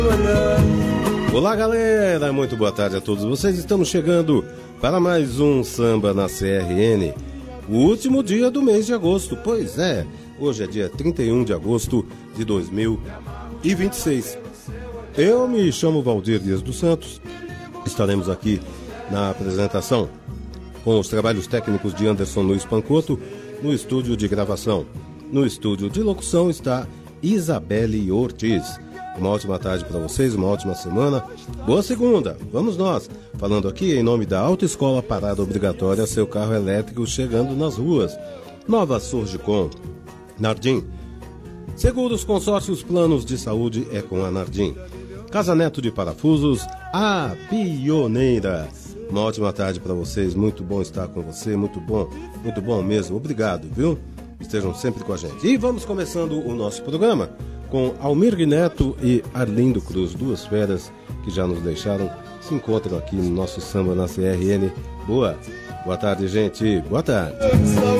Olá, galera, muito boa tarde a todos vocês. Estamos chegando para mais um Samba na CRN, o último dia do mês de agosto. Pois é, hoje é dia 31 de agosto de 2026. Eu me chamo Valdir Dias dos Santos. Estaremos aqui na apresentação com os trabalhos técnicos de Anderson Luiz Pancoto no estúdio de gravação. No estúdio de locução está Isabelle Ortiz. Uma ótima tarde para vocês, uma ótima semana. Boa segunda, vamos nós. Falando aqui em nome da Autoescola Parada Obrigatória, seu carro elétrico chegando nas ruas. Nova Surgicom, Nardim. Seguros, consórcios, planos de saúde é com a Nardim. Casa Neto de Parafusos, a pioneira. Uma ótima tarde para vocês, muito bom estar com você, muito bom mesmo. Obrigado, viu? Estejam sempre com a gente. E vamos começando o nosso programa com Almir Neto e Arlindo Cruz, duas feras que já nos deixaram, se encontram aqui no nosso Samba na CRN. Boa tarde, gente, boa tarde.